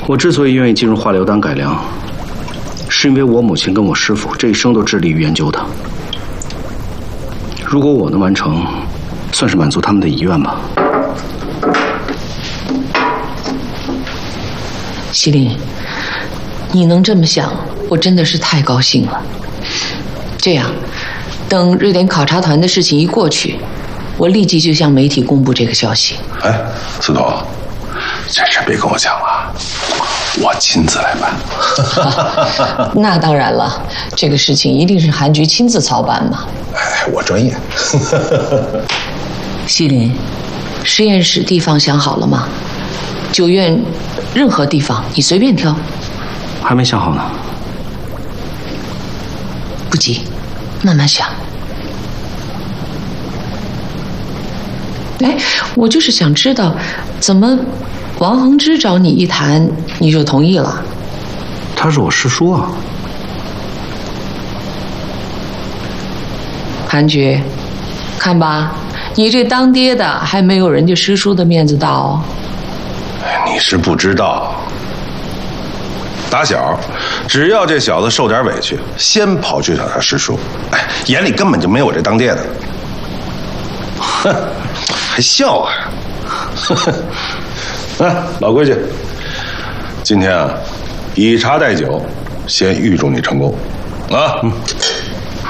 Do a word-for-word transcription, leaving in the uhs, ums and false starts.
我之所以愿意进入化疗当改良，是因为我母亲跟我师父这一生都致力于研究的。如果我能完成，算是满足他们的遗愿吧。 西林，你能这么想，我真的是太高兴了。这样，等瑞典考察团的事情一过去，我立即就向媒体公布这个消息。 哎，司徒，这事别跟我讲了，我亲自来办。 那当然了，这个事情一定是韩局亲自操办嘛。 哎，我专业。 西林，实验室地方想好了吗？九院任何地方你随便挑。 还没想好呢。 不急，慢慢想。哎，我就是想知道，怎么王恒之找你一谈，你就同意了？ 他是我师叔啊。 韩局，看吧，你这当爹的还没有人家师叔的面子大哦。 你是不知道，打小只要这小子受点委屈，先跑去找他师叔，哎，眼里根本就没有这当爹的。哼，还笑话？啊，老规矩，今天啊，以茶代酒，先预祝你成功，啊。嗯